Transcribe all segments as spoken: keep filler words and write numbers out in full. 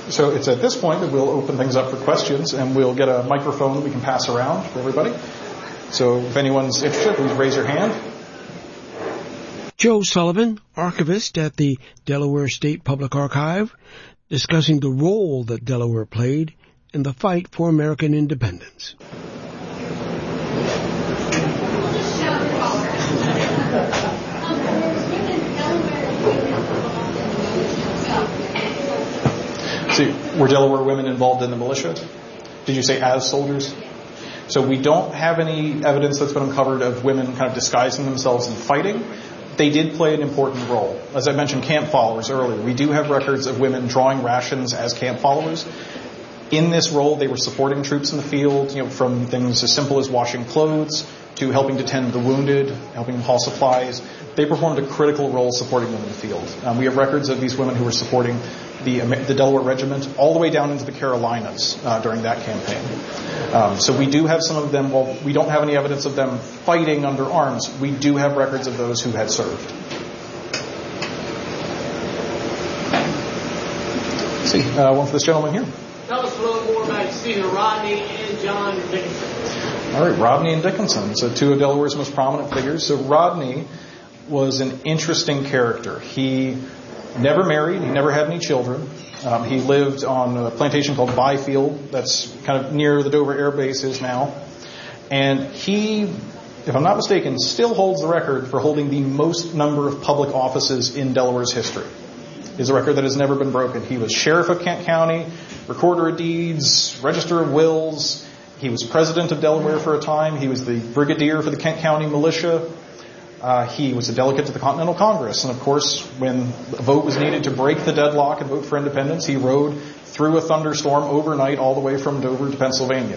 So it's at this point that we'll open things up for questions, and we'll get a microphone that we can pass around for everybody. So if anyone's interested, please raise your hand. Joe Sullivan, archivist at the Delaware State Public Archive, discussing the role that Delaware played in the fight for American independence. See, were Delaware women involved in the militia? Did you say as soldiers? So we don't have any evidence that's been uncovered of women kind of disguising themselves and fighting. They did play an important role. As I mentioned, camp followers earlier. We do have records of women drawing rations as camp followers. In this role, they were supporting troops in the field, you know, from things as simple as washing clothes to helping to tend the wounded, helping haul supplies. They performed a critical role supporting them in the field. Um, we have records of these women who were supporting the, the Delaware Regiment all the way down into the Carolinas uh, during that campaign. Um, so we do have some of them. While we don't have any evidence of them fighting under arms, we do have records of those who had served. Let's see, uh, one for this gentleman here. Tell us a little more about Stephen Rodney and John Dickinson. All right, Rodney and Dickinson, so two of Delaware's most prominent figures. So Rodney was an interesting character. He never married. He never had any children. Um, he lived on a plantation called Byfield that's kind of near the Dover Air Base is now. And he, if I'm not mistaken, still holds the record for holding the most number of public offices in Delaware's history. It's a record that has never been broken. He was sheriff of Kent County, recorder of deeds, register of wills. He was president of Delaware for a time. He was the brigadier for the Kent County militia. Uh, he was a delegate to the Continental Congress. And of course, when a vote was needed to break the deadlock and vote for independence, he rode through a thunderstorm overnight all the way from Dover to Pennsylvania.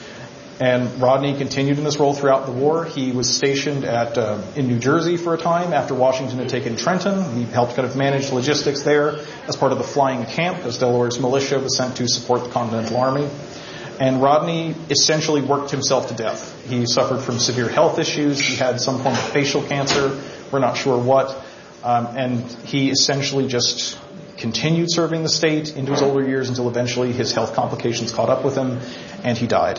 And Rodney continued in this role throughout the war. He was stationed at uh, in New Jersey for a time after Washington had taken Trenton. He helped kind of manage logistics there as part of the flying camp as Delaware's militia was sent to support the Continental Army. And Rodney essentially worked himself to death. He suffered from severe health issues. He had some form of facial cancer. We're not sure what. Um, and he essentially just continued serving the state into his older years until eventually his health complications caught up with him and he died.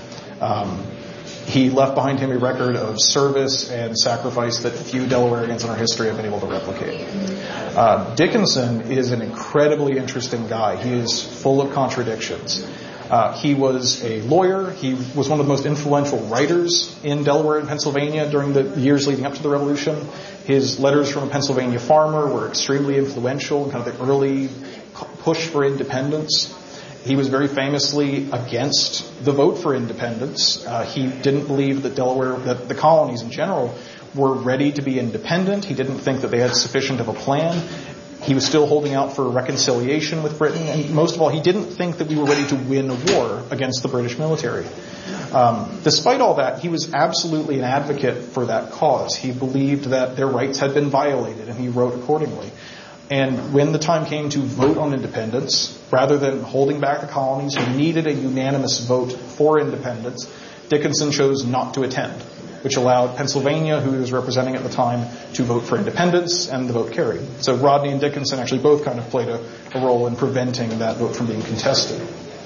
Um, he left behind him a record of service and sacrifice that few Delawareans in our history have been able to replicate. Uh, Dickinson is an incredibly interesting guy. He is full of contradictions. Uh, he was a lawyer. He was one of the most influential writers in Delaware and Pennsylvania during the years leading up to the Revolution. His letters from a Pennsylvania farmer were extremely influential in kind of the early push for independence. He was very famously against the vote for independence. Uh, he didn't believe that Delaware, that the colonies in general, were ready to be independent. He didn't think that they had sufficient of a plan. He was still holding out for reconciliation with Britain. And most of all, he didn't think that we were ready to win a war against the British military. Um, despite all that, he was absolutely an advocate for that cause. He believed that their rights had been violated, and he wrote accordingly. And when the time came to vote on independence, rather than holding back the colonies who needed a unanimous vote for independence, Dickinson chose not to attend, which allowed Pennsylvania, who he was representing at the time, to vote for independence, and the vote carried. So Rodney and Dickinson actually both kind of played a, a role in preventing that vote from being contested.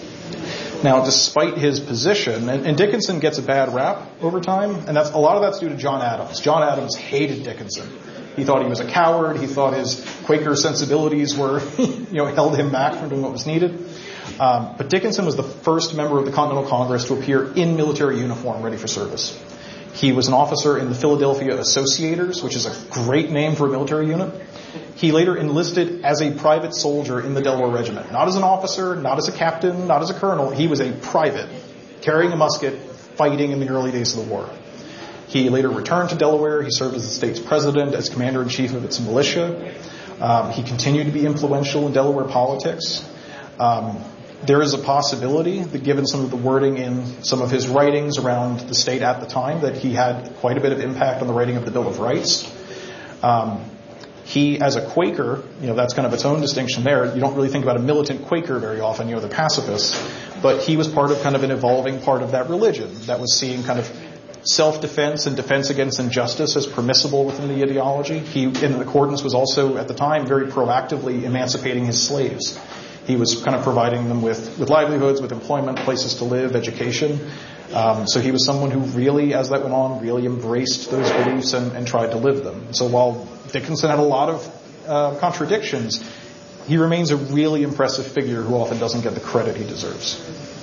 Now, despite his position, and, and Dickinson gets a bad rap over time, and that's a lot of that's due to John Adams. John Adams hated Dickinson. He thought he was a coward. He thought his Quaker sensibilities were, you know, held him back from doing what was needed. Um, but Dickinson was the first member of the Continental Congress to appear in military uniform, ready for service. He was an officer in the Philadelphia Associators, which is a great name for a military unit. He later enlisted as a private soldier in the Delaware Regiment. Not as an officer, not as a captain, not as a colonel. He was a private, carrying a musket, fighting in the early days of the war. He later returned to Delaware. He served as the state's president, as commander-in-chief of its militia. Um, he continued to be influential in Delaware politics. Um, there is a possibility that given some of the wording in some of his writings around the state at the time, that he had quite a bit of impact on the writing of the Bill of Rights. Um, he, as a Quaker, you know, that's kind of its own distinction there. You don't really think about a militant Quaker very often, you know, the pacifists. But he was part of kind of an evolving part of that religion that was seeing kind of self-defense and defense against injustice as permissible within the ideology. He, in accordance, was also, at the time, very proactively emancipating his slaves. He was kind of providing them with, with livelihoods, with employment, places to live, education. Um, so he was someone who really, as that went on, really embraced those beliefs and, and tried to live them. So while Dickinson had a lot of uh, contradictions, he remains a really impressive figure who often doesn't get the credit he deserves.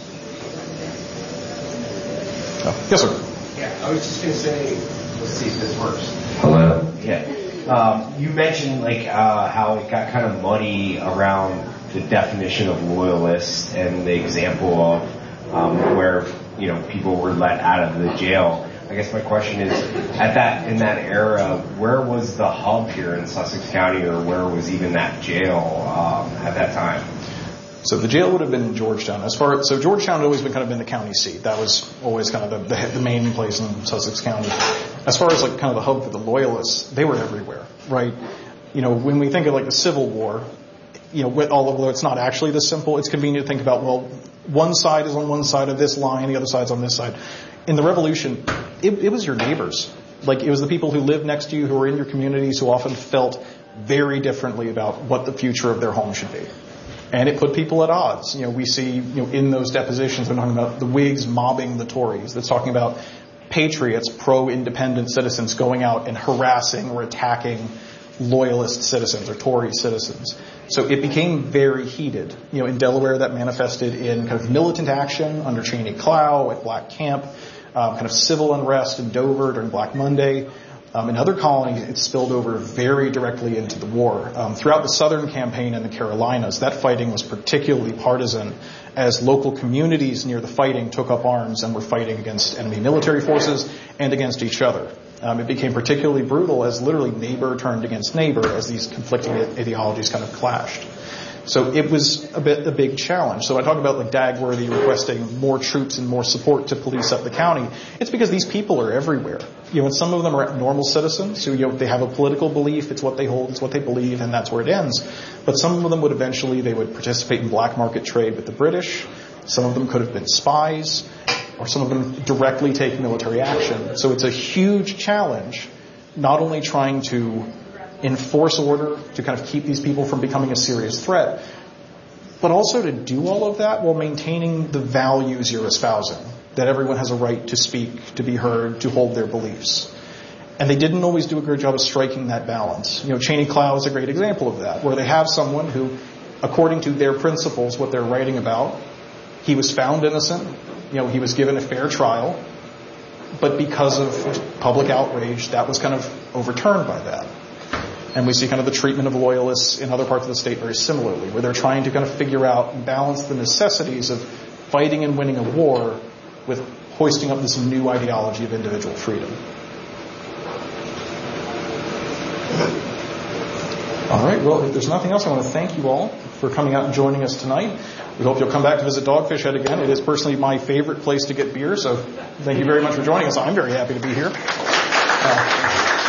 Oh, yes, sir. Yeah, I was just going to say, let's see if this works. Hello? Yeah. Um, you mentioned like uh, how it got kind of muddy around the definition of loyalists and the example of um, where, you know, people were let out of the jail. I guess my question is, at that in that era, where was the hub here in Sussex County, or where was even that jail um, at that time? So the jail would have been in Georgetown. As far so Georgetown had always been kind of been the county seat. That was always kind of the, the, the main place in Sussex County. As far as like kind of the hub for the loyalists, they were everywhere, right? You know, when we think of like the Civil War, you know, with, although it's not actually this simple, it's convenient to think about, well, one side is on one side of this line, the other side's on this side. In the Revolution, it, it was your neighbors. Like, it was the people who lived next to you, who were in your communities, who often felt very differently about what the future of their home should be. And it put people at odds. You know, we see, you know, in those depositions, we're talking about the Whigs mobbing the Tories. That's talking about patriots, pro-independent citizens going out and harassing or attacking loyalist citizens or Tory citizens. So it became very heated. You know, in Delaware, that manifested in kind of militant action under Cheney Clow at Black Camp, um, kind of civil unrest in Dover during Black Monday. Um, in other colonies, it spilled over very directly into the war. Um, throughout the Southern campaign in the Carolinas, that fighting was particularly partisan as local communities near the fighting took up arms and were fighting against enemy military forces and against each other. Um, it became particularly brutal as literally neighbor turned against neighbor as these conflicting ideologies kind of clashed. So it was a bit a big challenge. So I talk about like Dagworthy requesting more troops and more support to police up the county. It's because these people are everywhere. You know, and some of them are normal citizens who, you know, they have a political belief. It's what they hold. It's what they believe, and that's where it ends. But some of them would eventually, they would participate in black market trade with the British. Some of them could have been spies, or some of them directly take military action. So it's a huge challenge, not only trying to enforce order to kind of keep these people from becoming a serious threat, but also to do all of that while maintaining the values you're espousing, that everyone has a right to speak, to be heard, to hold their beliefs. And they didn't always do a good job of striking that balance. You know, Cheney Clow is a great example of that, where they have someone who, according to their principles, what they're writing about, he was found innocent, you know, he was given a fair trial, but because of public outrage, that was kind of overturned by that. And we see kind of the treatment of loyalists in other parts of the state very similarly, where they're trying to kind of figure out and balance the necessities of fighting and winning a war with hoisting up this new ideology of individual freedom. All right, well, if there's nothing else, I want to thank you all for coming out and joining us tonight. We hope you'll come back to visit Dogfish Head again. It is personally my favorite place to get beer, so thank you very much for joining us. I'm very happy to be here. Uh,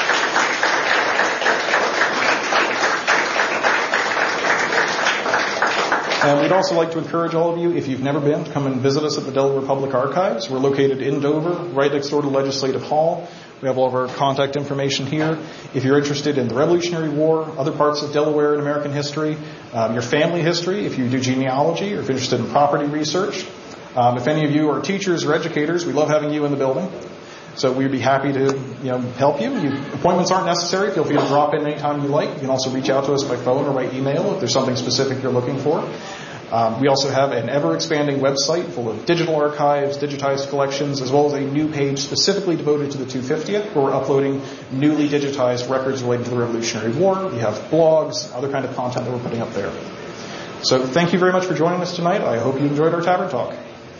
And we'd also like to encourage all of you, if you've never been, to come and visit us at the Delaware Public Archives. We're located in Dover, right next door to Legislative Hall. We have all of our contact information here. If you're interested in the Revolutionary War, other parts of Delaware and American history, um, your family history, if you do genealogy, or if you're interested in property research, um, if any of you are teachers or educators, we love having you in the building. So we'd be happy to, you know, help you. you. Appointments aren't necessary. Feel free to drop in anytime you like. You can also reach out to us by phone or by email if there's something specific you're looking for. Um, we also have an ever-expanding website full of digital archives, digitized collections, as well as a new page specifically devoted to the two hundred fiftieth, where we're uploading newly digitized records related to the Revolutionary War. We have blogs, other kind of content that we're putting up there. So thank you very much for joining us tonight. I hope you enjoyed our Tavern Talk.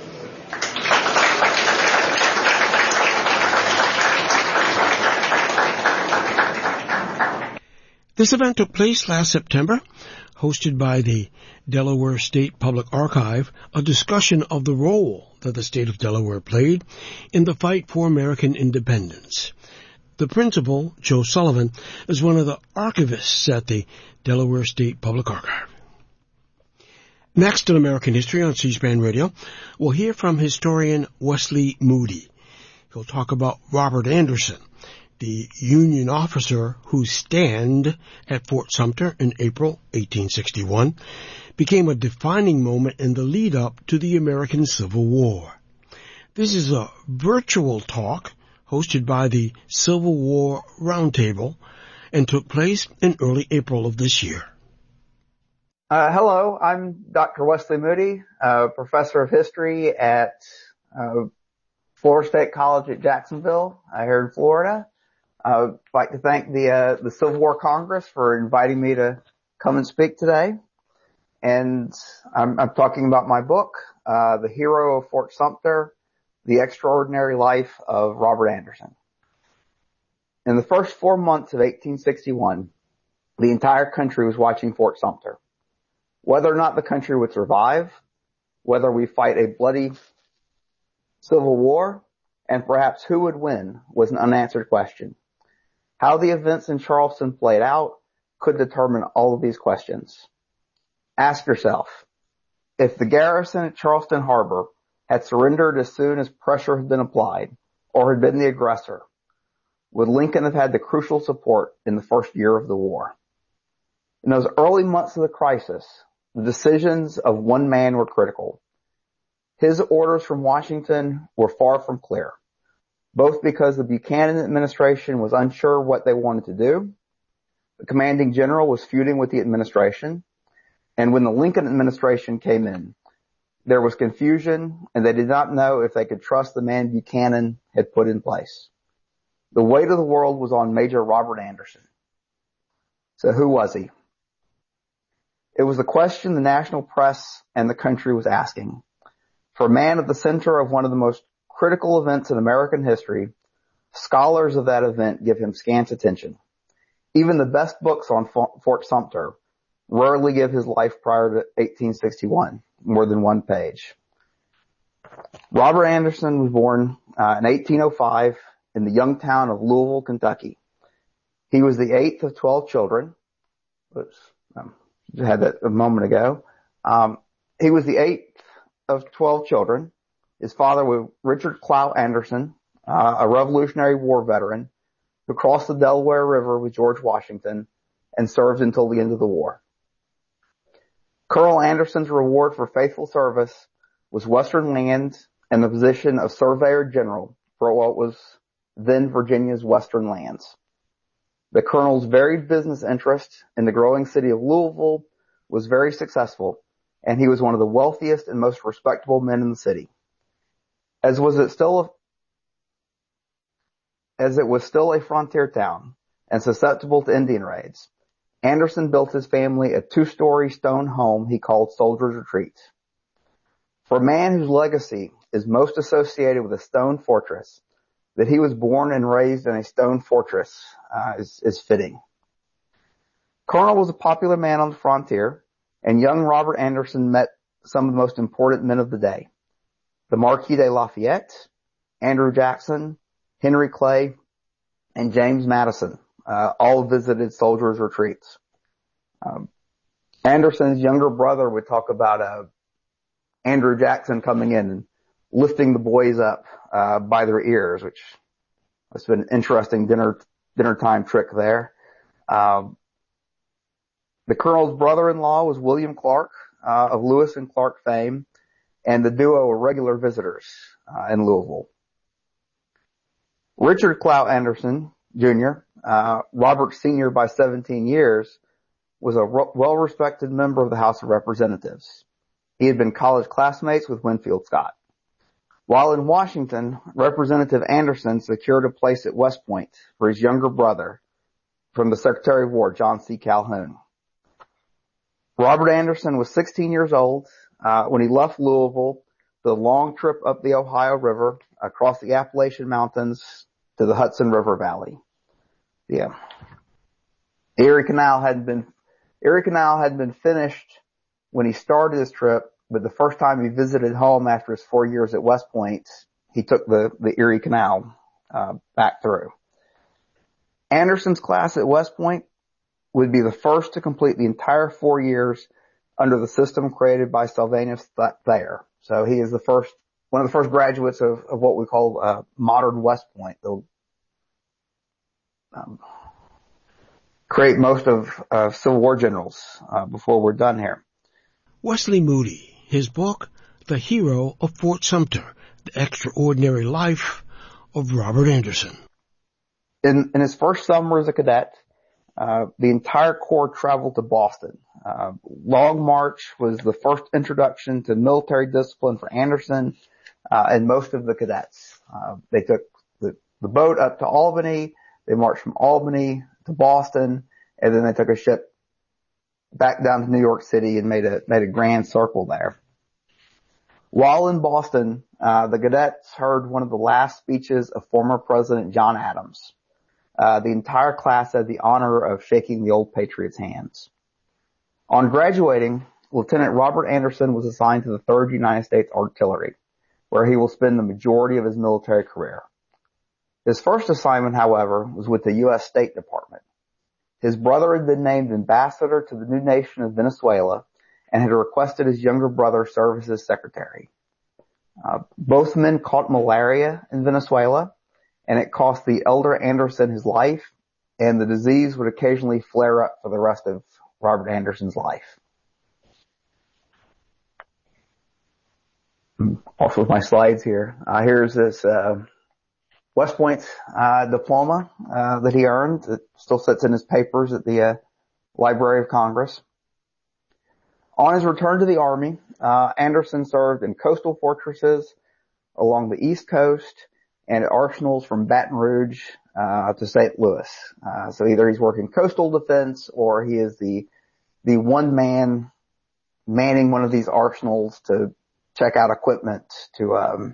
This event took place last September, hosted by the Delaware State Public Archive, a discussion of the role that the state of Delaware played in the fight for American independence. The principal, Joe Sullivan, is one of the archivists at the Delaware State Public Archive. Next in American History on C-SPAN Radio, we'll hear from historian Wesley Moody. He'll talk about Robert Anderson the Union officer whose stand at Fort Sumter in April eighteen sixty-one became a defining moment in the lead-up to the American Civil War. This is a virtual talk hosted by the Civil War Roundtable and took place in early April of this year. Uh, hello, I'm Doctor Wesley Moody, uh, professor of history at uh, Florida State College at Jacksonville, uh, here in Florida. Uh, I'd like to thank the uh, the Civil War Congress for inviting me to come and speak today. And I'm, I'm talking about my book, uh, The Hero of Fort Sumter, The Extraordinary Life of Robert Anderson. In the first four months of eighteen sixty-one, the entire country was watching Fort Sumter. Whether or not the country would survive, whether we fight a bloody civil war, and perhaps who would win was an unanswered question. How the events in Charleston played out could determine all of these questions. Ask yourself, if the garrison at Charleston Harbor had surrendered as soon as pressure had been applied, or had been the aggressor, would Lincoln have had the crucial support in the first year of the war? In those early months of the crisis, the decisions of one man were critical. His orders from Washington were far from clear, both because the Buchanan administration was unsure what they wanted to do, the commanding general was feuding with the administration, and when the Lincoln administration came in, there was confusion and they did not know if they could trust the man Buchanan had put in place. The weight of the world was on Major Robert Anderson. So who was he? It was the question the national press and the country was asking. For a man at the center of one of the most critical events in American history, scholars of that event give him scant attention. Even the best books on Fort Sumter rarely give his life prior to eighteen sixty-one more than one page. Robert Anderson was born uh, in eighteen oh five in the young town of Louisville, Kentucky. He was the eighth of twelve children. Oops, um, I had that a moment ago. Um, he was the eighth of twelve children. His father was Richard Clow Anderson, uh, a Revolutionary War veteran who crossed the Delaware River with George Washington and served until the end of the war. Colonel Anderson's reward for faithful service was Western lands and the position of Surveyor General for what was then Virginia's Western lands. The colonel's varied business interest in the growing city of Louisville was very successful, and he was one of the wealthiest and most respectable men in the city. As was it still a, as it was still a frontier town and susceptible to Indian raids, Anderson built his family a two-story stone home he called Soldier's Retreat. For a man whose legacy is most associated with a stone fortress, that he was born and raised in a stone fortress uh, is, is fitting. Colonel was a popular man on the frontier, and young Robert Anderson met some of the most important men of the day. The Marquis de Lafayette, Andrew Jackson, Henry Clay, and James Madison uh, all visited soldiers' retreats. Um, Anderson's younger brother would talk about uh, Andrew Jackson coming in and lifting the boys up uh, by their ears, which has been an interesting dinner dinner time trick there. Um, the colonel's brother-in-law was William Clark uh, of Lewis and Clark fame, and the duo were regular visitors uh, in Louisville. Richard Clow Anderson, Junior, uh, Robert Senior by seventeen years, was a ro- well-respected member of the House of Representatives. He had been college classmates with Winfield Scott. While in Washington, Representative Anderson secured a place at West Point for his younger brother from the Secretary of War, John C. Calhoun. Robert Anderson was sixteen years old uh, when he left Louisville the long trip up the Ohio River across the Appalachian Mountains to the Hudson River Valley. Yeah. Erie Canal hadn't been, Erie Canal hadn't been finished when he started his trip, but the first time he visited home after his four years at West Point, he took the, the Erie Canal, uh, back through. Anderson's class at West Point would be the first to complete the entire four years under the system created by Sylvanus Thayer. So he is the first, one of the first graduates of, of what we call uh, modern West Point. The, um, create most of uh, Civil War generals uh, before we're done here. Wesley Moody, his book, The Hero of Fort Sumter, The Extraordinary Life of Robert Anderson. In, in his first summer as a cadet, uh, the entire Corps traveled to Boston. Uh, Long March was the first introduction to military discipline for Anderson uh, and most of the cadets. Uh, they took the, the boat up to Albany. They marched from Albany to Boston, and then they took a ship back down to New York City and made a made a grand circle there. While in Boston, uh, the cadets heard one of the last speeches of former President John Adams. Uh, the entire class had the honor of shaking the old patriot's hands. On graduating, Lieutenant Robert Anderson was assigned to the third United States Artillery, where he will spend the majority of his military career. His first assignment, however, was with the U S State Department. His brother had been named ambassador to the new nation of Venezuela and had requested his younger brother serve as his secretary. Uh, both men caught malaria in Venezuela, and it cost the elder Anderson his life, and the disease would occasionally flare up for the rest of Robert Anderson's life. Off with my slides here. Uh, here's this uh, West Point uh, diploma uh, that he earned. It still sits in his papers at the uh, Library of Congress. On his return to the Army, uh, Anderson served in coastal fortresses along the East Coast and at arsenals from Baton Rouge uh, to Saint Louis. Uh, so either he's working coastal defense or he is the the one man manning one of these arsenals to check out equipment to um,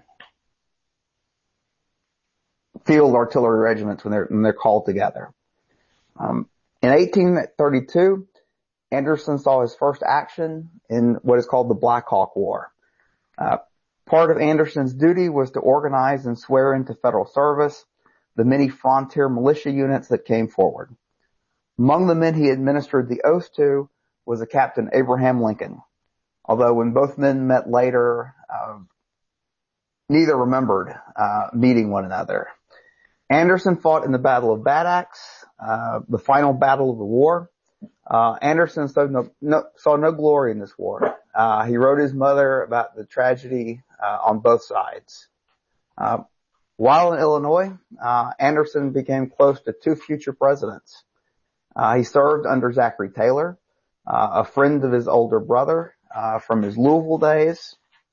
field artillery regiments when they're when they're called together. Um, in eighteen thirty-two, Anderson saw his first action in what is called the Black Hawk War. Uh, part of Anderson's duty was to organize and swear into federal service the many frontier militia units that came forward. Among the men he administered the oath to was a Captain Abraham Lincoln, although when both men met later, uh, neither remembered uh, meeting one another. Anderson fought in the Battle of Bad Axe, uh, the final battle of the war. Uh, Anderson saw no, no, saw no glory in this war. Uh, he wrote his mother about the tragedy uh, on both sides. Uh, while in Illinois, uh, Anderson became close to two future presidents. Uh, he served under Zachary Taylor, uh, a friend of his older brother uh, from his Louisville days.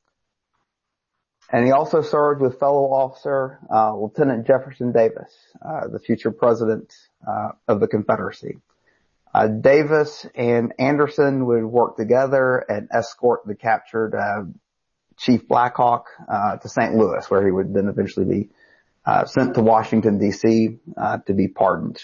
And he also served with fellow officer uh, Lieutenant Jefferson Davis, uh, the future president uh, of the Confederacy. Uh, Davis and Anderson would work together and escort the captured uh, Chief Black Hawk uh, to Saint Louis, where he would then eventually be uh, sent to Washington, D C uh, to be pardoned.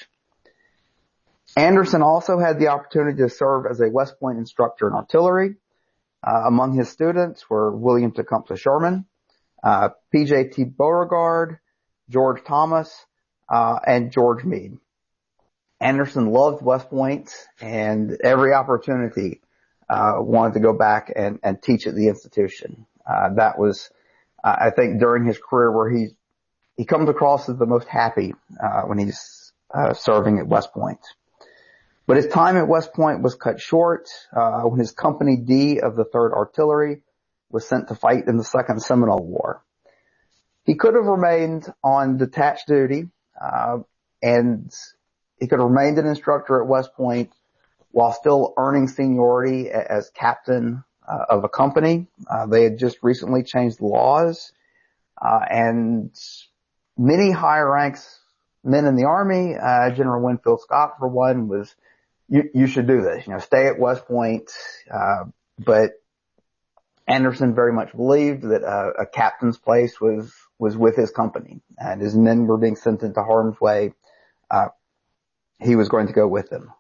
Anderson also had the opportunity to serve as a West Point instructor in artillery. Uh, among his students were William Tecumseh Sherman, uh, P J T Beauregard, George Thomas, uh, and George Meade. Anderson loved West Point and every opportunity, uh, wanted to go back and, and teach at the institution. Uh, that was, uh, I think during his career where he, he comes across as the most happy, uh, when he's, uh, serving at West Point. But his time at West Point was cut short, uh, when his Company D of the third Artillery was sent to fight in the Second Seminole War. He could have remained on detached duty, uh, and he could have remained an instructor at West Point while still earning seniority as captain uh, of a company. Uh, they had just recently changed the laws, uh, and many higher ranks men in the Army, uh, General Winfield Scott for one, was, you, you should do this, you know, stay at West Point, uh, but Anderson very much believed that uh, a captain's place was, was with his company, and his men were being sent into harm's way. Uh, he was going to go with them.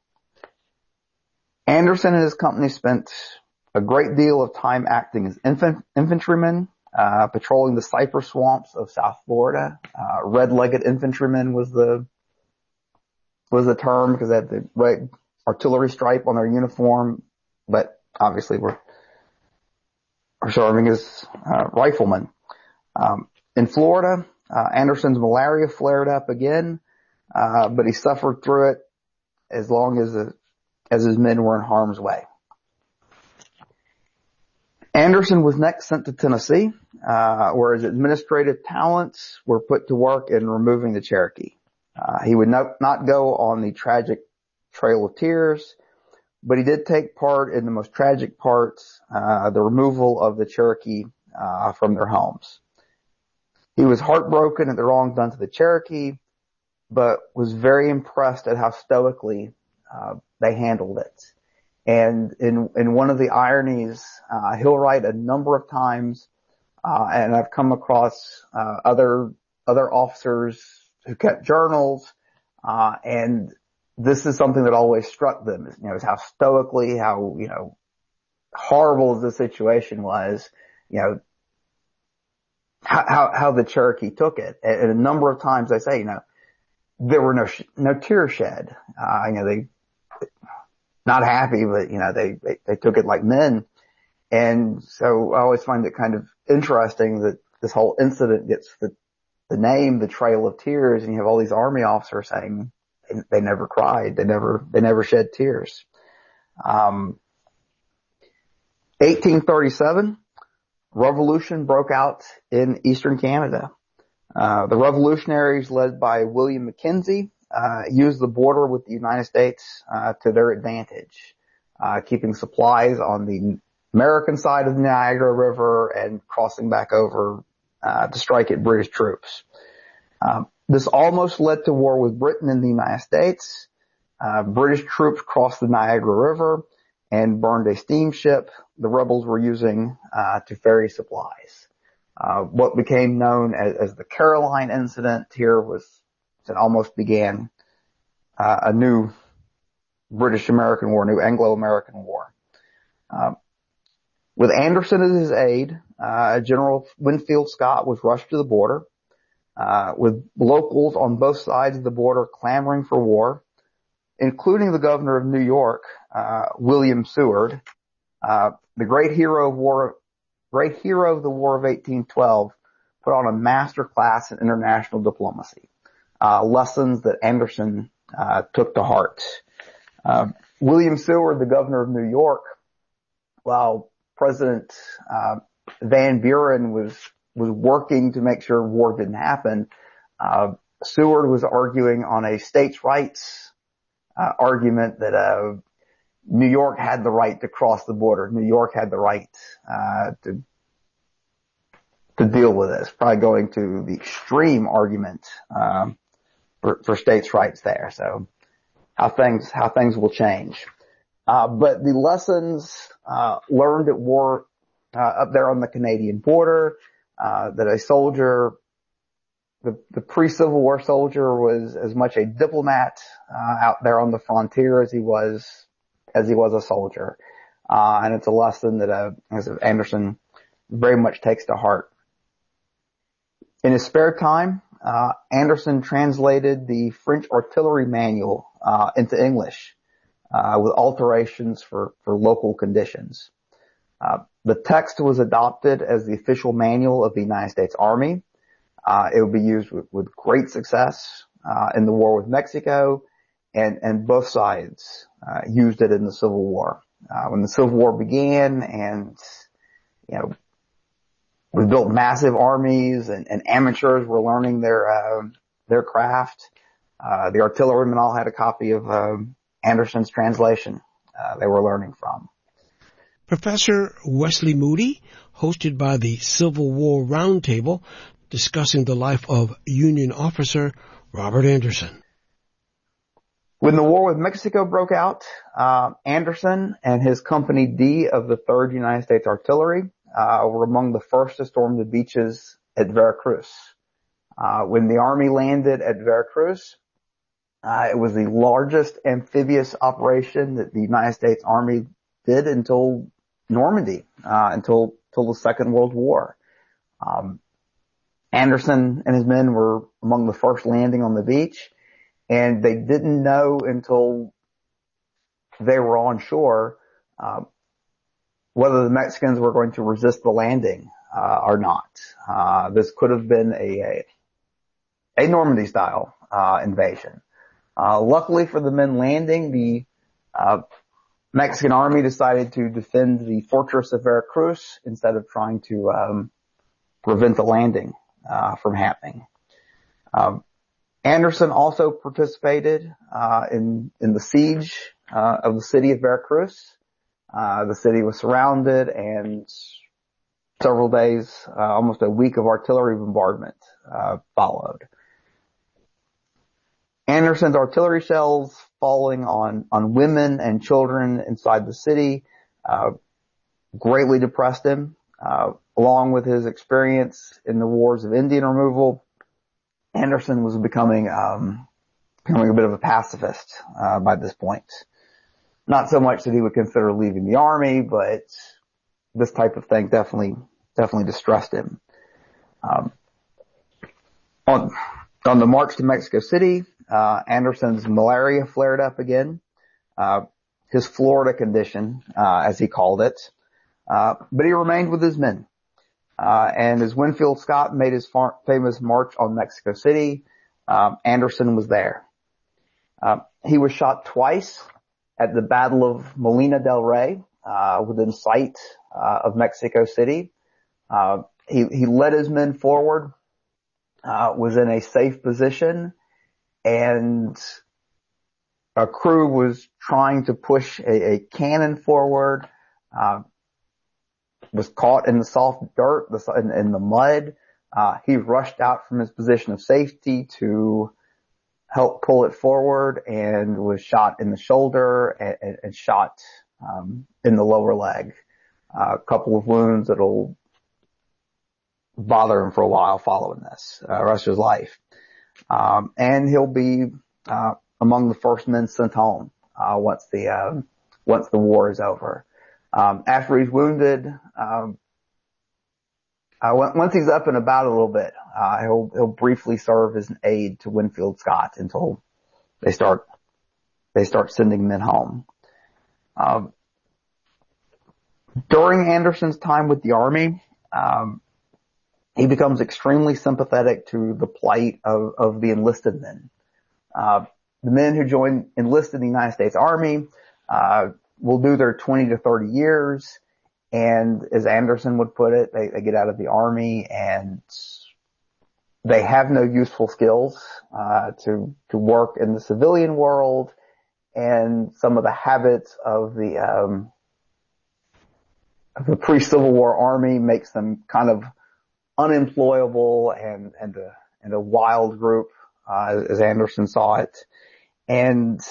Anderson and his company spent a great deal of time acting as infant, infantrymen, uh, patrolling the cypress swamps of South Florida. Uh, red-legged infantrymen was the, was the term because they had the red artillery stripe on their uniform, but obviously were, were serving as, uh, riflemen. Um, in Florida, uh, Anderson's malaria flared up again. uh, but he suffered through it as long as the, as his men were in harm's way. Anderson was next sent to Tennessee, uh, where his administrative talents were put to work in removing the Cherokee. Uh, he would not, not go on the tragic Trail of Tears, but he did take part in the most tragic parts, uh, the removal of the Cherokee, uh, from their homes. He was heartbroken at the wrong done to the Cherokee, but was very impressed at how stoically, uh, they handled it. And in, in one of the ironies, uh, he'll write a number of times, uh, and I've come across, uh, other, other officers who kept journals, uh, and this is something that always struck them, you know, is how stoically, how, you know, horrible the situation was, you know, how, how, how the Cherokee took it. And, and a number of times they say, you know, there were no, sh- no tears shed. Uh, you know, they, not happy, but, you know, they, they, they took it like men. And so I always find it kind of interesting that this whole incident gets the, the name, the Trail of Tears, and you have all these Army officers saying they, they never cried. They never, they never shed tears. Um, eighteen thirty-seven, revolution broke out in Eastern Canada. Uh, the revolutionaries led by William Mackenzie, uh, used the border with the United States, uh, to their advantage, uh, keeping supplies on the American side of the Niagara River and crossing back over, uh, to strike at British troops. Um, this almost led to war with Britain and the United States. Uh, British troops crossed the Niagara River and burned a steamship the rebels were using, uh, to ferry supplies. Uh, what became known as, as the Caroline incident here was, it almost began, uh, a new British-American war, new Anglo-American war. Um, with Anderson as his aide, uh, General Winfield Scott was rushed to the border, uh, with locals on both sides of the border clamoring for war, including the governor of New York, uh, William Seward, uh, the great hero of war, great hero of the War of eighteen twelve, put on a master class in international diplomacy, uh, lessons that Anderson, uh, took to heart. Uh, William Seward, the governor of New York, while President, uh, Van Buren was, was working to make sure war didn't happen, uh, Seward was arguing on a states' rights, uh, argument that, uh, New York had the right to cross the border. New York had the right, uh, to, to deal with this, probably going to the extreme argument, um, for, for states' rights there. So how things, how things will change. Uh, but the lessons, uh, learned at war, uh, up there on the Canadian border, uh, that a soldier, the, the pre-Civil War soldier was as much a diplomat, uh, out there on the frontier as he was, as he was a soldier. Uh, and it's a lesson that, uh, as Anderson very much takes to heart. In his spare time, uh, Anderson translated the French artillery manual, uh, into English, uh, with alterations for, for local conditions. Uh, the text was adopted as the official manual of the United States Army. Uh, it would be used with, with great success, uh, in the war with Mexico, and, and both sides, uh, used it in the Civil War. Uh, when the Civil War began and, you know, we built massive armies and, and amateurs were learning their, uh, their craft, uh, the artillerymen all had a copy of, um, Anderson's translation, uh, they were learning from. Professor Wesley Moody, hosted by the Civil War Roundtable, discussing the life of Union officer Robert Anderson. When the war with Mexico broke out, uh, Anderson and his Company D of the third United States Artillery, uh, were among the first to storm the beaches at Veracruz. Uh, when the Army landed at Veracruz, uh, it was the largest amphibious operation that the United States Army did until Normandy, uh, until, until the Second World War. Um, Anderson and his men were among the first landing on the beach, and they didn't know until they were on shore, uh, whether the Mexicans were going to resist the landing, uh, or not. Uh, this could have been a, a, a Normandy style, uh, invasion. Uh, luckily for the men landing, the uh, Mexican army decided to defend the fortress of Veracruz instead of trying to um, prevent the landing uh, from happening. Um, Anderson also participated uh, in in the siege uh, of the city of Veracruz. Uh, the city was surrounded, and several days, uh, almost a week of artillery bombardment uh, followed. Anderson's artillery shells falling on on women and children inside the city uh, greatly depressed him. Uh, along with his experience in the wars of Indian removal, Anderson was becoming um, becoming a bit of a pacifist uh, by this point. Not so much that he would consider leaving the army, but this type of thing definitely definitely distressed him. Um, on on the march to Mexico City, uh, Anderson's malaria flared up again. Uh, his Florida condition, uh, as he called it. Uh, but he remained with his men. Uh, and as Winfield Scott made his far- famous march on Mexico City, um, Anderson was there. Uh, he was shot twice at the Battle of Molina del Rey, uh, within sight, uh, of Mexico City. Uh, he, he led his men forward, uh, was in a safe position, and a crew was trying to push a, a cannon forward, uh, was caught in the soft dirt, in, in the mud. Uh, he rushed out from his position of safety to help pull it forward and was shot in the shoulder and, and shot, um, in the lower leg. Uh, a couple of wounds that'll bother him for a while following this, uh, rest of his life. Um, and he'll be, uh, among the first men sent home, uh, once the, uh, once the war is over. Um, after he's wounded, um, uh, once he's up and about a little bit, uh, he'll, he'll briefly serve as an aide to Winfield Scott until they start, they start sending men home. Um, during Anderson's time with the Army, um, he becomes extremely sympathetic to the plight of, of the enlisted men. Uh, the men who join enlisted in the United States Army, uh, will do their twenty to thirty years, and as Anderson would put it, they, they get out of the Army and they have no useful skills, uh, to, to work in the civilian world, and some of the habits of the, um, of the pre-Civil War Army makes them kind of unemployable and, and a, and a wild group, uh, as Anderson saw it. And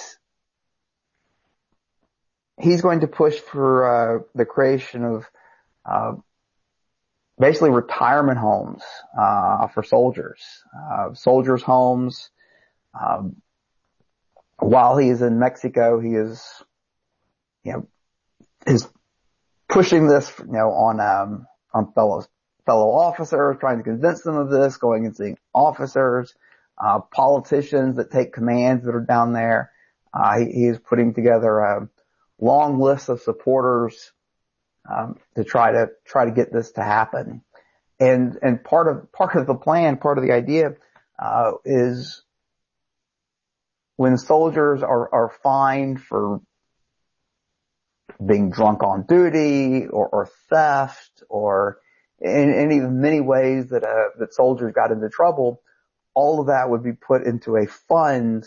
he's going to push for, uh, the creation of, uh, basically retirement homes, uh, for soldiers, uh, soldiers' homes. Um, while he is in Mexico, he is, you know, is pushing this, you know, on, um, on fellow, fellow officers, trying to convince them of this, going and seeing officers, uh, politicians that take commands that are down there. Uh, he, he is putting together a long list of supporters, um, to try to, try to get this to happen. And, and part of, part of the plan, part of the idea, uh, is when soldiers are, are fined for being drunk on duty or, or theft or in any of the many ways that, uh, that soldiers got into trouble, all of that would be put into a fund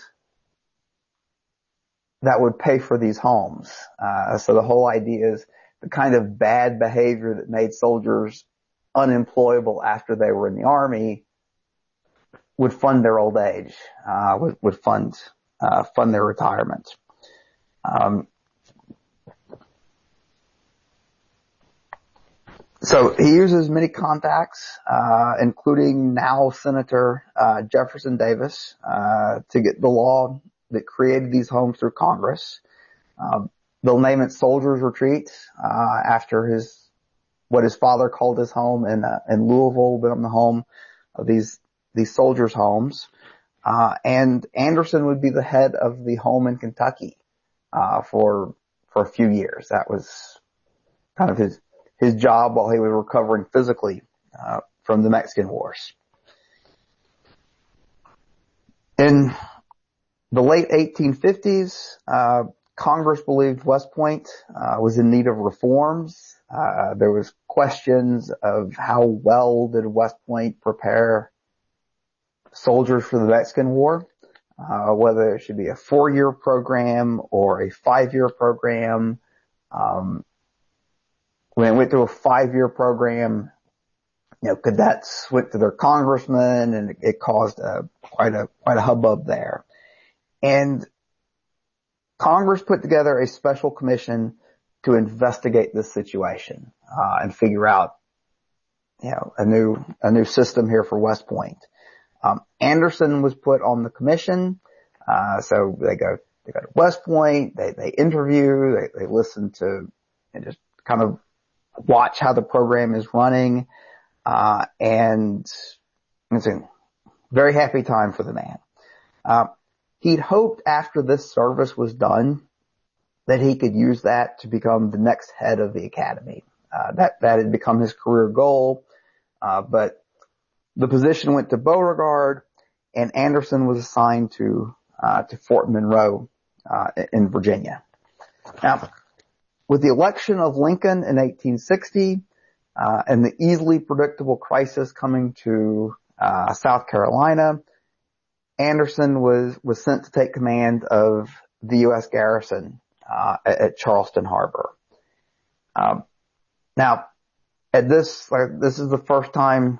that would pay for these homes. Uh, so the whole idea is the kind of bad behavior that made soldiers unemployable after they were in the Army would fund their old age, uh, would, would fund, uh, fund their retirement. Um, so he uses many contacts, uh, including now Senator, uh, Jefferson Davis, uh, to get the law that created these homes through Congress. Um, they'll name it Soldiers Retreat, uh, after his, what his father called his home in, uh, in Louisville, become the home of these, these soldiers' homes. Uh, and Anderson would be the head of the home in Kentucky, uh, for, for a few years. That was kind of his, his job while he was recovering physically, uh, from the Mexican Wars. In the late eighteen fifties, uh, Congress believed West Point uh, was in need of reforms. Uh, there was questions of how well did West Point prepare soldiers for the Mexican War, uh, whether it should be a four-year program or a five-year program. Um, when it went through a five-year program, you know, cadets went to their congressman, and it, it caused a, quite a quite a hubbub there. And Congress put together a special commission to investigate this situation uh, and figure out, you know, a new a new system here for West Point. Um, Anderson was put on the commission, uh, so they go they go to West Point, they they interview, they, they listen to, and just kind of watch how the program is running, uh, and it's a very happy time for the man. Uh, he'd hoped after this service was done that he could use that to become the next head of the academy. Uh, that, that had become his career goal, uh, but the position went to Beauregard, and Anderson was assigned to, uh, to Fort Monroe, uh, in Virginia. Now, with the election of Lincoln in eighteen sixty, uh, and the easily predictable crisis coming to, uh, South Carolina, Anderson was, was sent to take command of the U S garrison, uh, at, at Charleston Harbor. Um, now, at this, like, this is the first time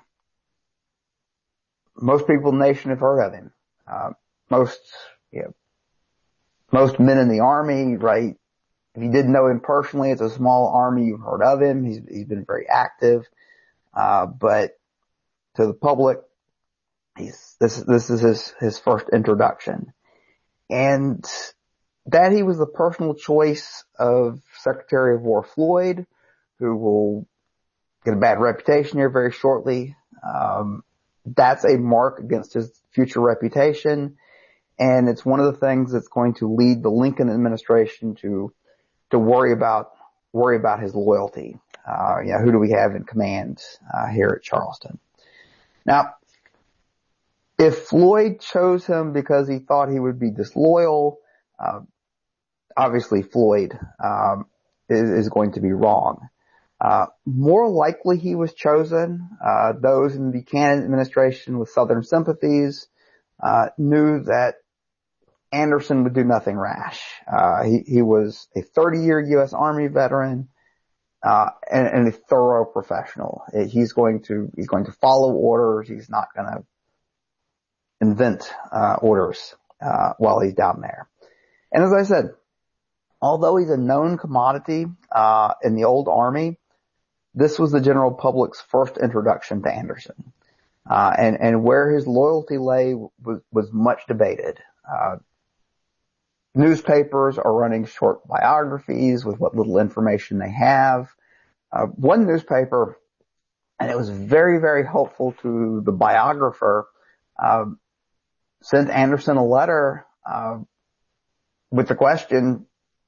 most people in the nation have heard of him. Uh, most, you know, most men in the Army, right? If you didn't know him personally, it's a small army, you've heard of him. He's, he's been very active. Uh, but to the public, he's, this, this is his, his first introduction. And that he was the personal choice of Secretary of War Floyd, who will get a bad reputation here very shortly. Um, that's a mark against his future reputation. And it's one of the things that's going to lead the Lincoln administration to, to worry about, worry about his loyalty. Uh, you know, who do we have in command, uh, here at Charleston? Now, if Floyd chose him because he thought he would be disloyal, uh, obviously Floyd, um, is, is going to be wrong. Uh, more likely he was chosen, uh, those in the Buchanan administration with Southern sympathies, uh, knew that Anderson would do nothing rash. Uh, he, he was a thirty-year U S Army veteran, uh, and, and a thorough professional. He's going to, he's going to follow orders. He's not going to invent, uh, orders, uh, while he's down there. And as I said, although he's a known commodity, uh, in the old Army, this was the general public's first introduction to Anderson. Uh, and, and where his loyalty lay was, was much debated. Uh, Newspapers are running short biographies with what little information they have. Uh, one newspaper, and it was very, very helpful to the biographer, uh, sent Anderson a letter, uh, with the question,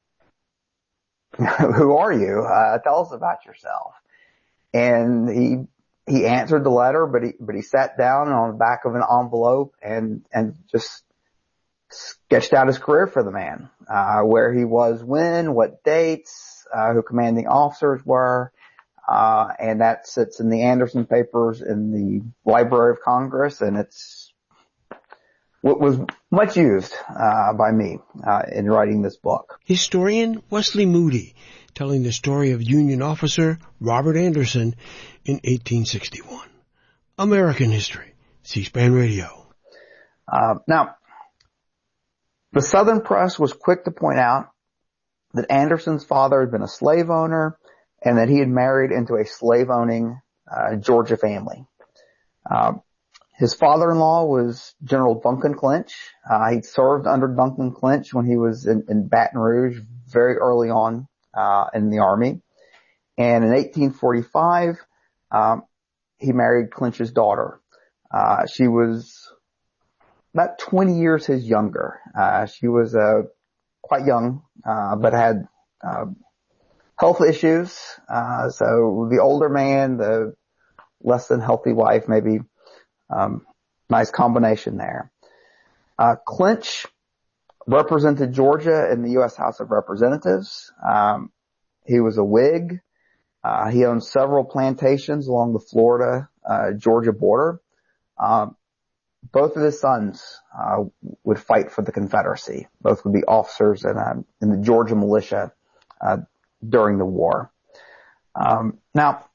who are you? Uh, tell us about yourself. And he, he answered the letter, but he, but he sat down on the back of an envelope and, and just sketched out his career for the man, uh, where he was when, what dates, uh, who commanding officers were, uh, and that sits in the Anderson papers in the Library of Congress, and it's what was much used, uh, by me, uh, in writing this book. Historian Wesley Moody telling the story of Union officer Robert Anderson in eighteen sixty-one. American History, C-SPAN Radio. Uh, now, the Southern press was quick to point out that Anderson's father had been a slave owner and that he had married into a slave-owning uh, Georgia family. Uh, his father-in-law was General Duncan Clinch. Uh, he'd served under Duncan Clinch when he was in, in Baton Rouge very early on uh, in the Army. And in eighteen forty-five, um, he married Clinch's daughter. Uh, she was about twenty years his younger. Uh, she was, uh, quite young, uh, but had, uh, health issues. Uh, so the older man, the less than healthy wife, maybe, um, nice combination there. Uh, Clinch represented Georgia in the U S House of Representatives. Um, he was a Whig. Uh, he owned several plantations along the Florida, uh, Georgia border. Um, both of his sons, uh, would fight for the Confederacy. Both would be officers in, uh, in the Georgia militia, uh, during the war. Um, now,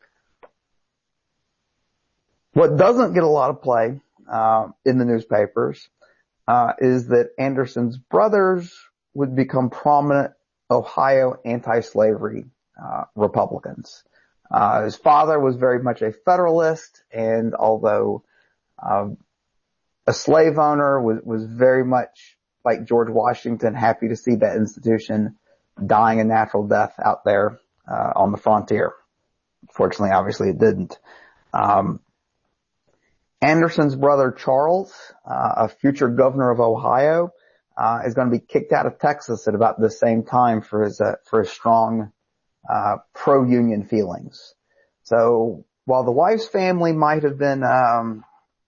what doesn't get a lot of play, uh, in the newspapers, uh, is that Anderson's brothers would become prominent Ohio anti-slavery, uh, Republicans. Uh, his father was very much a Federalist, and although, um, a slave owner, was, was very much like George Washington, happy to see that institution dying a natural death out there, uh, on the frontier. Fortunately, obviously it didn't. Um, Anderson's brother Charles, uh, a future governor of Ohio, uh, is going to be kicked out of Texas at about the same time for his, uh, for his strong, uh, pro-union feelings. So while the wife's family might have been, um,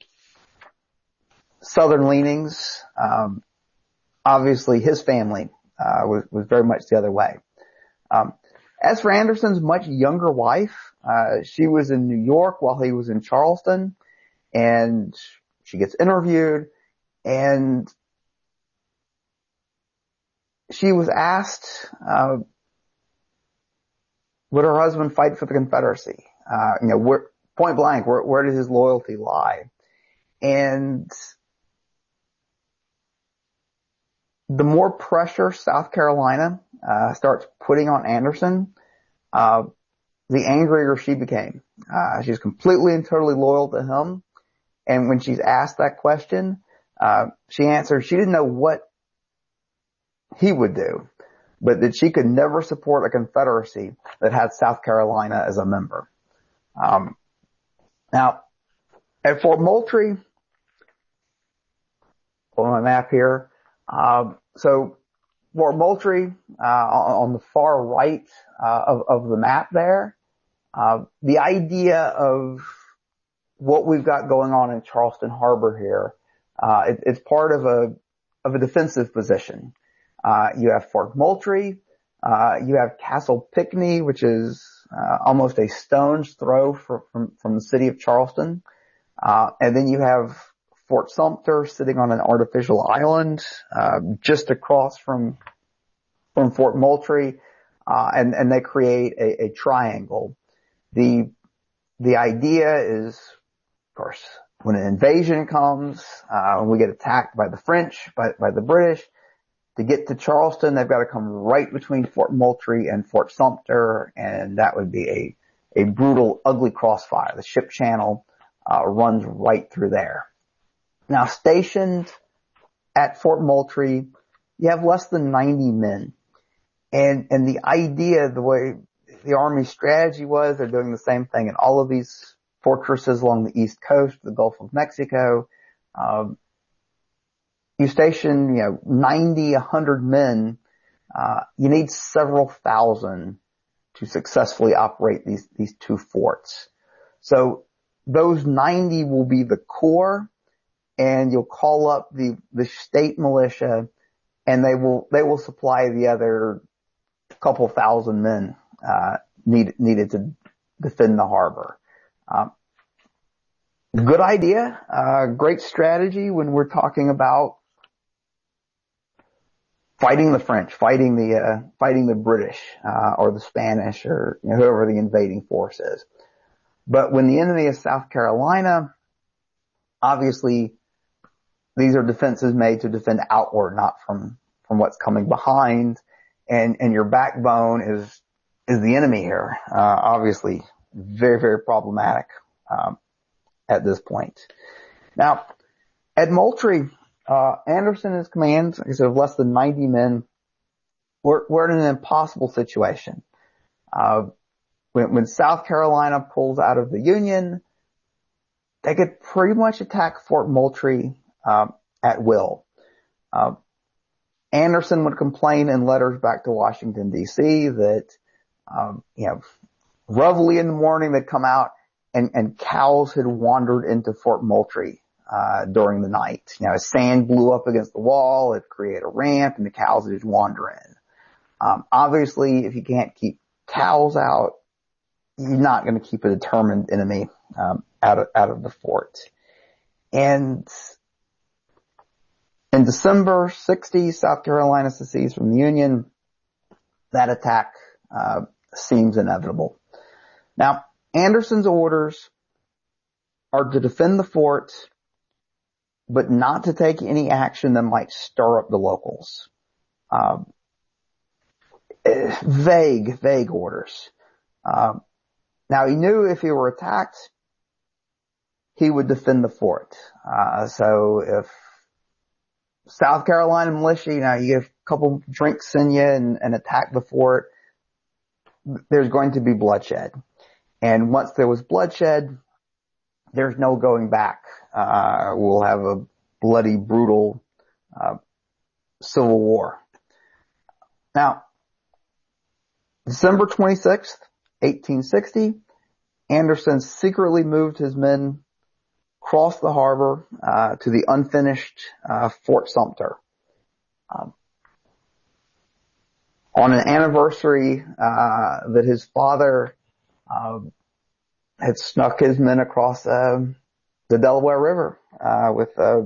Southern leanings, um, obviously his family, uh, was, was very much the other way. Um, as for Anderson's much younger wife, uh, she was in New York while he was in Charleston, and she gets interviewed, and she was asked, uh, would her husband fight for the Confederacy? Uh, you know, where, point blank, where, where did his loyalty lie? And the more pressure South Carolina, uh, starts putting on Anderson, uh, the angrier she became. Uh, she's completely and totally loyal to him. And when she's asked that question, uh, she answered she didn't know what he would do, but that she could never support a Confederacy that had South Carolina as a member. Um, now, at Fort Moultrie, on my map here, um, so Fort Moultrie, uh, on the far right, uh, of, of the map there, uh, the idea of what we've got going on in Charleston Harbor here, uh, it, it's part of a, of a defensive position. Uh, you have Fort Moultrie, uh, you have Castle Pinckney, which is, uh, almost a stone's throw for, from, from the city of Charleston. Uh, and then you have Fort Sumter sitting on an artificial island, uh, just across from, from Fort Moultrie, uh, and, and they create a, a triangle. The, the idea is, of course, when an invasion comes, uh, when we get attacked by the French, by, by the British, to get to Charleston, they've got to come right between Fort Moultrie and Fort Sumter, and that would be a, a brutal, ugly crossfire. The ship channel, uh, runs right through there. Now, stationed at Fort Moultrie, you have less than ninety men. And, and the idea, the way the Army strategy was, they're doing the same thing in all of these fortresses along the East Coast, the Gulf of Mexico. Um, you station, you know, ninety, a hundred men, uh, you need several thousand to successfully operate these, these two forts. So those ninety will be the core, and you'll call up the, the state militia, and they will, they will supply the other couple thousand men, uh, need, needed to defend the harbor. Um, good idea, uh, great strategy when we're talking about fighting the French, fighting the, uh, fighting the British, uh, or the Spanish, or you know, whoever the invading force is. But when the enemy is South Carolina, obviously these are defenses made to defend outward, not from, from what's coming behind. And, and your backbone is, is the enemy here. Uh, obviously very, very problematic, um, at this point. Now, at Moultrie, uh, Anderson and his command, like I said, of less than ninety men, we're, we're in an impossible situation. Uh, when, when South Carolina pulls out of the Union, they could pretty much attack Fort Moultrie, um, at will. Uh, Anderson would complain in letters back to Washington, D C that, um, you know, roughly in the morning they'd come out and, and cows had wandered into Fort Moultrie, uh, during the night. You know, as sand blew up against the wall, it created a ramp and the cows would just wander in. Um, obviously, if you can't keep cows out, you're not going to keep a determined enemy, um, out of, out of the fort. And in December sixty, South Carolina secedes from the Union. That attack, uh, seems inevitable. Now, Anderson's orders are to defend the fort, but not to take any action that might stir up the locals. Uh, vague, vague orders. Uh, now he knew if he were attacked, he would defend the fort. Uh, so if South Carolina militia, you know, you get a couple drinks in you and, and attack the fort, there's going to be bloodshed. And once there was bloodshed, there's no going back. Uh, we'll have a bloody, brutal, uh, civil war. Now, December twenty-sixth, eighteen sixty, Anderson secretly moved his men across the harbor, uh, to the unfinished, uh, Fort Sumter. Um, on an anniversary, uh, that his father, uh, had snuck his men across, uh, the Delaware River, uh, with, uh,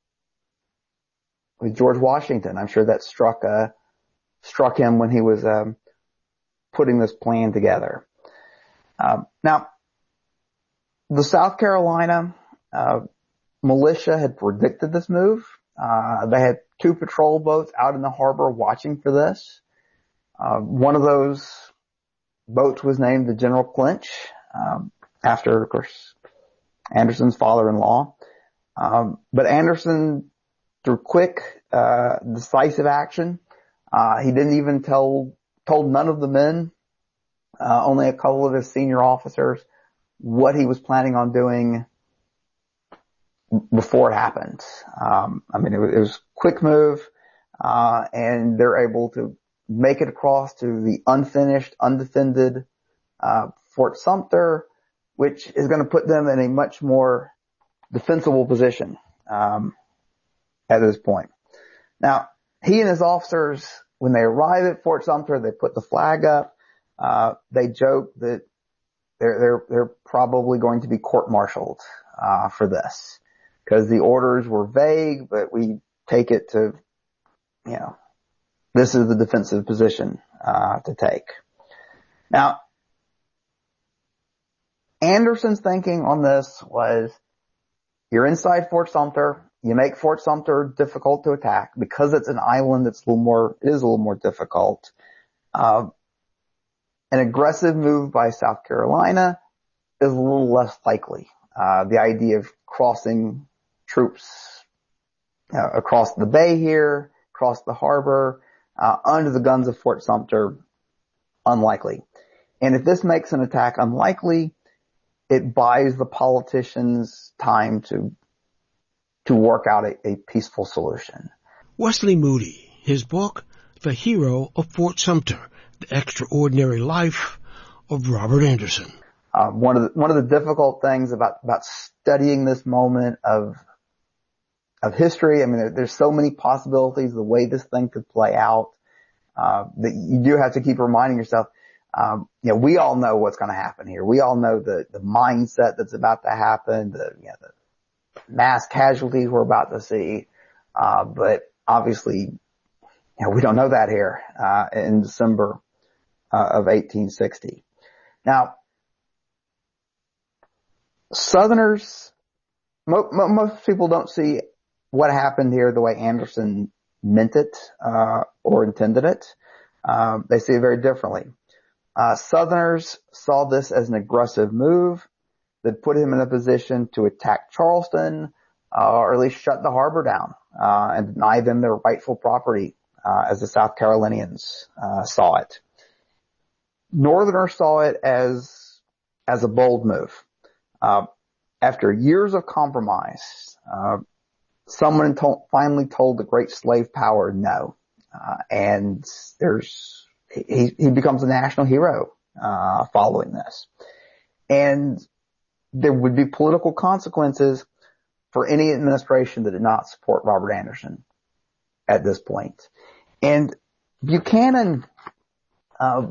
with George Washington. I'm sure that struck, uh, struck him when he was, um, putting this plan together. Um, now, the South Carolina, uh, militia had predicted this move. Uh, they had two patrol boats out in the harbor watching for this. Uh, one of those boats was named the General Clinch, um, after, of course, Anderson's father-in-law. Um, but Anderson, through quick, uh, decisive action, uh, he didn't even tell, told none of the men, uh, only a couple of his senior officers, what he was planning on doing before it happened. Um, I mean, it was, it was a quick move, uh, and they're able to make it across to the unfinished, undefended, uh, Fort Sumter, which is going to put them in a much more defensible position, um, at this point. Now, he and his officers, when they arrive at Fort Sumter, they put the flag up. Uh, they joke that they're, they're, they're probably going to be court-martialed, uh, for this. Cause the orders were vague, but we take it to, you know, this is the defensive position, uh, to take. Now, Anderson's thinking on this was, you're inside Fort Sumter, you make Fort Sumter difficult to attack because it's an island. It's a little more, it is a little more difficult. Uh, an aggressive move by South Carolina is a little less likely. Uh, the idea of crossing troops uh, across the bay here, across the harbor, uh, under the guns of Fort Sumter, unlikely. And if this makes an attack unlikely, it buys the politicians time to to work out a, a peaceful solution. Wesley Moody, his book, The Hero of Fort Sumter, The Extraordinary Life of Robert Anderson. Uh, one of the, one of the difficult things about, about studying this moment of, of history, I mean, there, there's so many possibilities the way this thing could play out, uh, that you do have to keep reminding yourself, um, you know, we all know what's going to happen here. We all know the, the mindset that's about to happen, the, you know, the mass casualties we're about to see, uh, but obviously, you know, we don't know that here, uh, in December, uh, of eighteen sixty. Now, Southerners, mo- mo- most people don't see what happened here the way Anderson meant it, uh, or intended it. Um, they see it very differently. Uh, Southerners saw this as an aggressive move that put him in a position to attack Charleston, uh, or at least shut the harbor down, uh, and deny them their rightful property, uh, as the South Carolinians, uh, saw it. Northerners saw it as, as a bold move. Uh, after years of compromise, uh, someone to- finally told the great slave power no. Uh, and there's, he, he becomes a national hero, uh, following this. And there would be political consequences for any administration that did not support Robert Anderson at this point. And Buchanan, uh,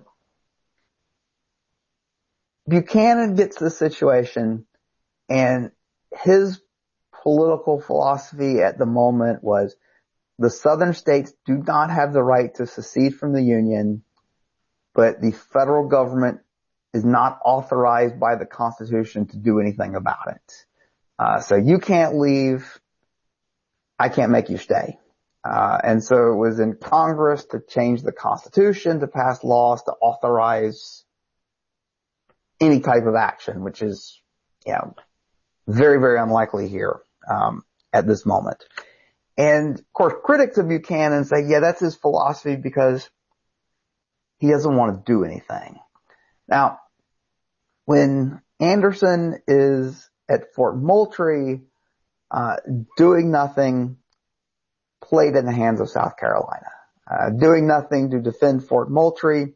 Buchanan gets the situation, and his political philosophy at the moment was the southern states do not have the right to secede from the Union, but the federal government is not authorized by the Constitution to do anything about it. Uh, so you can't leave. I can't make you stay. Uh, and so it was in Congress to change the Constitution, to pass laws to authorize any type of action, which is, you know, very, very unlikely here, um, at this moment. And of course, critics of Buchanan say, yeah, that's his philosophy because he doesn't want to do anything. Now, when Anderson is at Fort Moultrie, uh, doing nothing, played in the hands of South Carolina. Uh, doing nothing to defend Fort Moultrie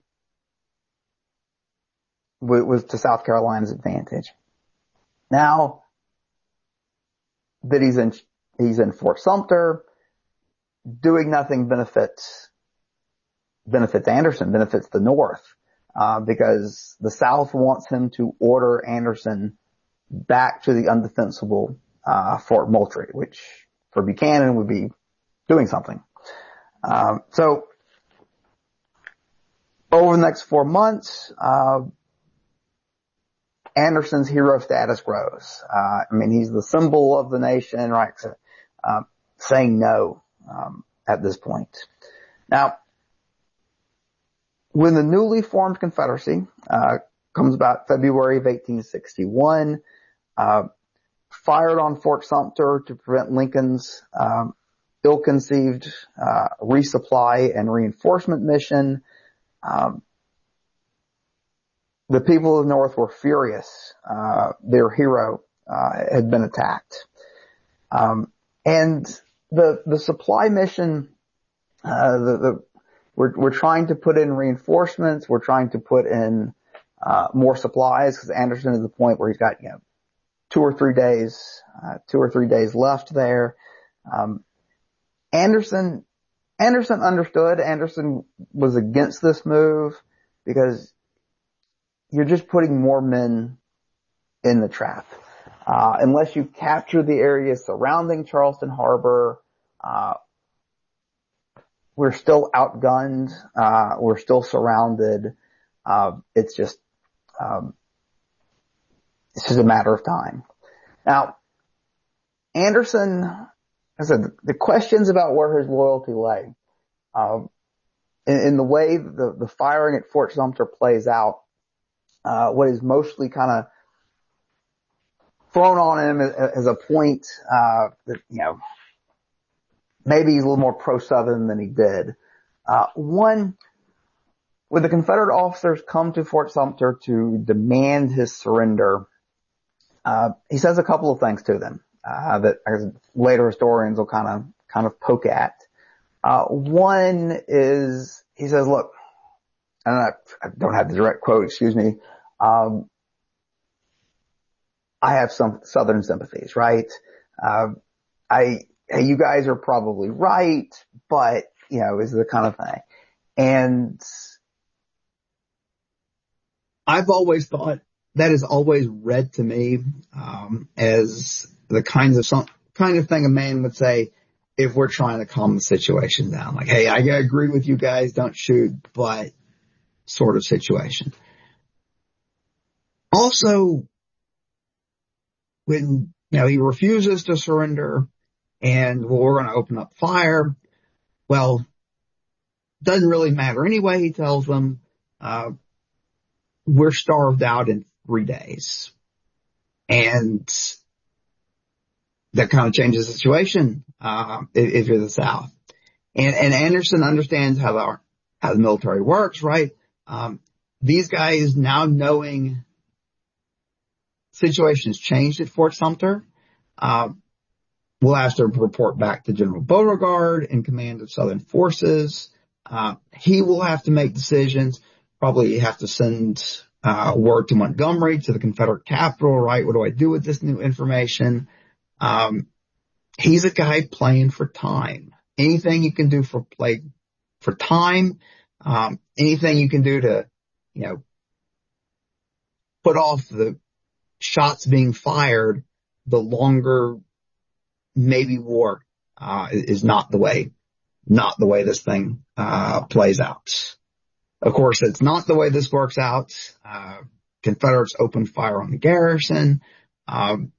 w- was to South Carolina's advantage. Now that he's in, he's in Fort Sumter, doing nothing benefits, benefits Anderson, benefits the North, uh, because the South wants him to order Anderson back to the undefensible, uh, Fort Moultrie, which for Buchanan would be doing something. Um, so over the next four months, uh, Anderson's hero status grows. Uh, I mean, he's the symbol of the nation, right? So, uh, saying no, um, at this point. Now, when the newly formed Confederacy, uh, comes about February of eighteen sixty-one, uh, fired on Fort Sumter to prevent Lincoln's, um, ill-conceived, uh, resupply and reinforcement mission. Um, the people of the North were furious. Uh, their hero, uh, had been attacked. Um, and the, the supply mission, uh, the, the, we're, we're trying to put in reinforcements. We're trying to put in, uh, more supplies because Anderson is at the point where he's got, you know, two or three days, uh, two or three days left there. Um, Anderson, Anderson understood. Anderson was against this move because you're just putting more men in the trap. Uh, unless you capture the area surrounding Charleston Harbor, uh, we're still outgunned. Uh, we're still surrounded. Uh, it's just, um, it's just a matter of time. Now, Anderson, I said, the questions about where his loyalty lay, um, in, in the way the, the firing at Fort Sumter plays out, uh, what is mostly kind of thrown on him as, as a point, uh, that, you know, maybe he's a little more pro-Southern than he did. Uh, one, when the Confederate officers come to Fort Sumter to demand his surrender, uh, he says a couple of things to them. Uh, that later historians will kind of, kind of poke at. Uh, one is, he says, look, and I, I don't have the direct quote, excuse me, um, I have some Southern sympathies, right? Uh, I, hey, you guys are probably right, but, you know, is the kind of thing. And I've always thought that is always read to me, um, as the kinds of some, kind of thing a man would say if we're trying to calm the situation down. Like, hey, I agree with you guys, don't shoot, but sort of situation. Also, when, you know, he refuses to surrender and, well, we're going to open up fire. Well, doesn't really matter anyway, he tells them, uh, we're starved out in three days. And that kind of changes the situation, uh, if, if you're the South. And, and Anderson understands how the, how the military works, right? Um, these guys now knowing situations changed at Fort Sumter, uh, will have to report back to General Beauregard in command of Southern forces. Uh, he will have to make decisions, probably have to send, uh, word to Montgomery, to the Confederate capital, right? What do I do with this new information? Um, he's a guy playing for time. Anything you can do for play for time, um, anything you can do to, you know, put off the shots being fired, the longer maybe war, uh, is not the way, not the way this thing, uh, plays out. Of course, it's not the way this works out. Uh, Confederates opened fire on the garrison. Um,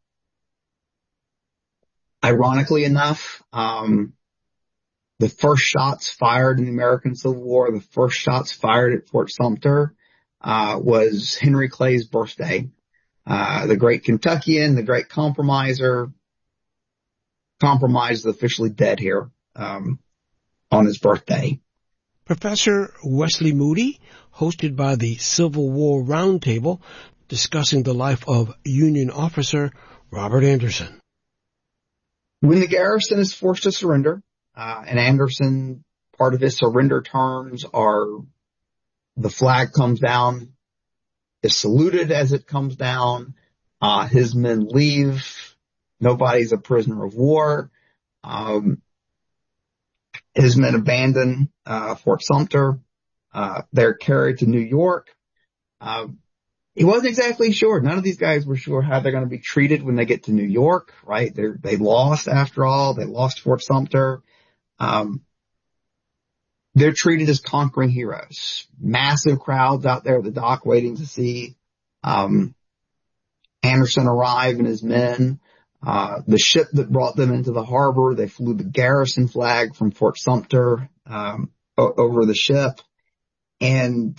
ironically enough, um, the first shots fired in the American Civil War, the first shots fired at Fort Sumter, uh, was Henry Clay's birthday. Uh, the great Kentuckian, the great compromiser, compromised officially dead here, um, on his birthday. Professor Wesley Moody, hosted by the Civil War Roundtable, discussing the life of Union officer Robert Anderson. When the garrison is forced to surrender, uh, and Anderson, part of his surrender terms are the flag comes down, is saluted as it comes down, uh, his men leave, nobody's a prisoner of war, um, his men abandon, uh, Fort Sumter, uh, they're carried to New York. Uh, he wasn't exactly sure. None of these guys were sure how they're going to be treated when they get to New York, right? They they lost after all. They lost Fort Sumter. Um, they're treated as conquering heroes. Massive crowds out there at the dock waiting to see, um, Anderson arrive and his men. Uh, the ship that brought them into the harbor, they flew the garrison flag from Fort Sumter, um, o- over the ship. And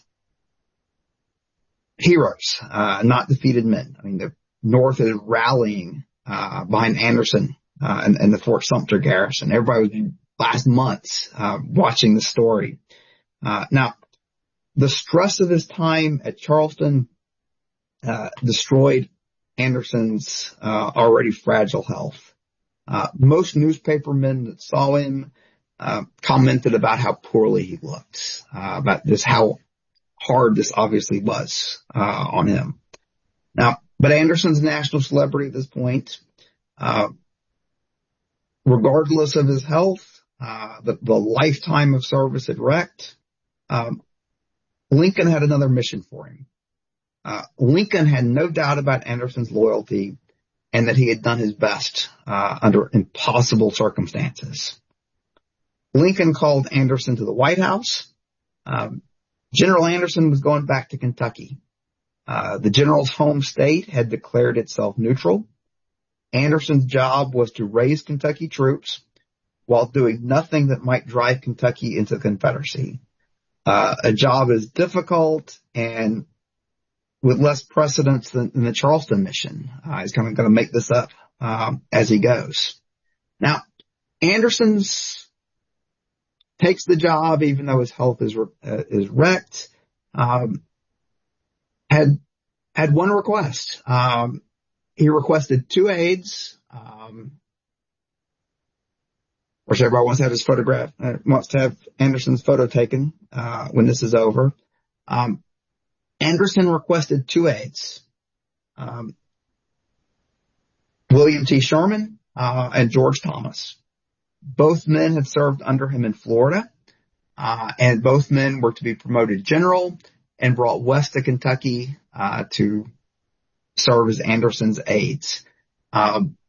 heroes, uh, not defeated men. I mean, the North is rallying, uh, behind Anderson, uh, and, and the Fort Sumter garrison. Everybody was last months, uh, watching the story. Uh, now, the stress of his time at Charleston, uh, destroyed Anderson's, uh, already fragile health. Uh, most newspapermen that saw him, uh, commented about how poorly he looked, uh, about just how hard this obviously was, uh, on him. Now, but Anderson's a national celebrity at this point. Uh, regardless of his health, uh, the, the lifetime of service had wrecked, um, Lincoln had another mission for him. Uh, Lincoln had no doubt about Anderson's loyalty and that he had done his best, uh, under impossible circumstances. Lincoln called Anderson to the White House. Um, General Anderson was going back to Kentucky. Uh, the general's home state had declared itself neutral. Anderson's job was to raise Kentucky troops while doing nothing that might drive Kentucky into the Confederacy. Uh, a job as difficult and with less precedence than, than the Charleston mission. Uh, he's kind of going to make this up, um, as he goes. Now, Anderson's takes the job, even though his health is, uh, is wrecked, um, had, had one request. Um, he requested two aides, um, of course, everybody wants to have his photograph, uh, wants to have Anderson's photo taken, uh, when this is over. Um, Anderson requested two aides, um, William T. Sherman, uh, and George Thomas. Both men had served under him in Florida, uh, and both men were to be promoted general and brought west to Kentucky, uh, to serve as Anderson's aides. Um,